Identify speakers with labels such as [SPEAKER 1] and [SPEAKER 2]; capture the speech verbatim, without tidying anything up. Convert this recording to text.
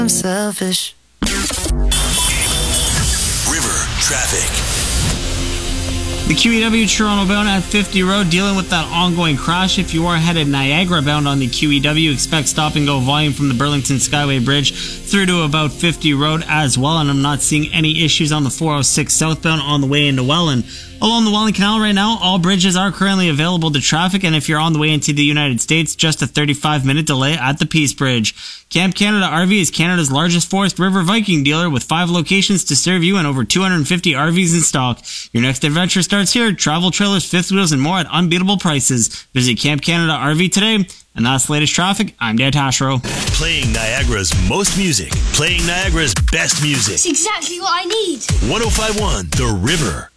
[SPEAKER 1] I'm selfish.
[SPEAKER 2] River traffic.
[SPEAKER 3] The Q E W Toronto bound at fifty Road dealing with that ongoing crash. If you are headed Niagara bound on the Q E W, expect stop and go volume from the Burlington Skyway Bridge through to about fifty Road as well. And I'm not seeing any issues on the four oh six southbound on the way into Welland. Along the Welland Canal right now, all bridges are currently available to traffic, and if you're on the way into the United States, just a thirty-five minute delay at the Peace Bridge. Camp Canada R V is Canada's largest Forest River Viking dealer with five locations to serve you and over two hundred fifty R Vs in stock. Your next adventure starts here. Travel trailers, fifth wheels, and more at unbeatable prices. Visit Camp Canada R V today. And that's the latest traffic. I'm Dan Tashro.
[SPEAKER 2] Playing Niagara's most music. Playing Niagara's best music.
[SPEAKER 4] It's exactly what I need.
[SPEAKER 2] one oh five point one The River.